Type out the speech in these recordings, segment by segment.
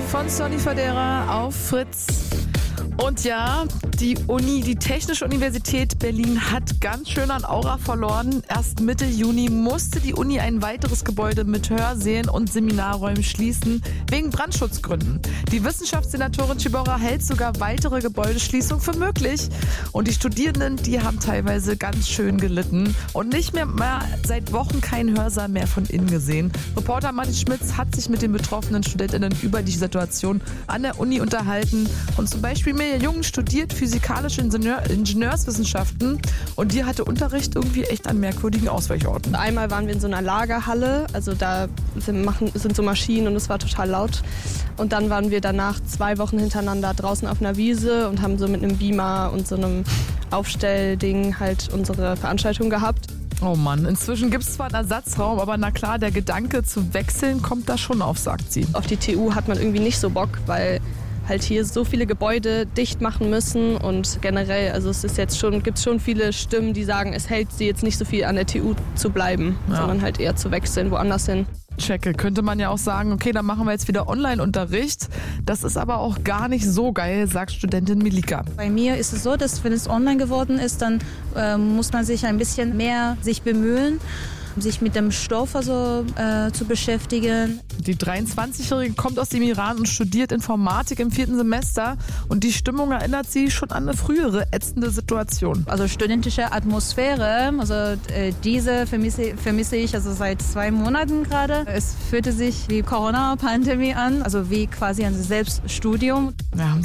von Sonny Fodera auf Fritz. Und ja, die Technische Universität Berlin hat ganz schön an Aura verloren. Erst Mitte Juni musste die Uni ein weiteres Gebäude mit Hörsälen und Seminarräumen schließen, wegen Brandschutzgründen. Die Wissenschaftssenatorin Ciborra hält sogar weitere Gebäudeschließungen für möglich. Und die Studierenden, die haben teilweise ganz schön gelitten und nicht mehr seit Wochen keinen Hörsaal mehr von innen gesehen. Reporter Martin Schmitz hat sich mit den betroffenen StudentInnen über die Situation an der Uni unterhalten. Und zum Beispiel Mirja Jung studiert physikalische Ingenieurswissenschaften und die hatte Unterricht irgendwie echt an merkwürdigen Ausweichorten. Einmal waren wir in so einer Lagerhalle, also da sind so Maschinen und es war total laut. Und dann waren wir danach 2 Wochen hintereinander draußen auf einer Wiese und haben so mit einem Beamer und so einem Aufstellding halt unsere Veranstaltung gehabt. Oh Mann, inzwischen gibt es zwar einen Ersatzraum, aber na klar, der Gedanke zu wechseln kommt da schon auf, sagt sie. Auf die TU hat man irgendwie nicht so Bock, weil halt hier so viele Gebäude dicht machen müssen und generell, also es ist jetzt schon, gibt schon viele Stimmen, die sagen, es hält sie jetzt nicht so viel an der TU zu bleiben, sondern halt eher zu wechseln, woanders hin. Checke, könnte man ja auch sagen, okay, dann machen wir jetzt wieder Online-Unterricht. Das ist aber auch gar nicht so geil, sagt Studentin Milika. Bei mir ist es so, dass wenn es online geworden ist, dann muss man sich ein bisschen mehr bemühen, sich mit dem Stoff zu beschäftigen. Die 23-Jährige kommt aus dem Iran und studiert Informatik im 4. Semester und die Stimmung erinnert sie schon an eine frühere ätzende Situation. Also studentische Atmosphäre, diese vermisse ich seit 2 Monaten gerade. Es fühlte sich wie Corona-Pandemie an, also wie quasi ein Selbststudium. Ja,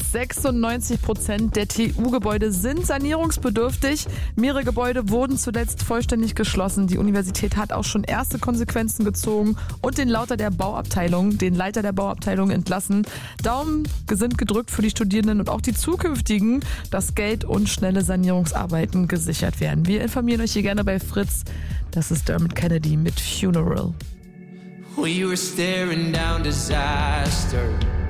96% der TU-Gebäude sind sanierungsbedürftig. Mehrere Gebäude wurden zuletzt vollständig geschlossen. Die Universität hat auch schon erste Konsequenzen gezogen und den Leiter der Bauabteilung entlassen. Daumen sind gedrückt für die Studierenden und auch die zukünftigen, dass Geld und schnelle Sanierungsarbeiten gesichert werden. Wir informieren euch hier gerne bei Fritz. Das ist Dermot Kennedy mit Funeral. We were staring down disaster.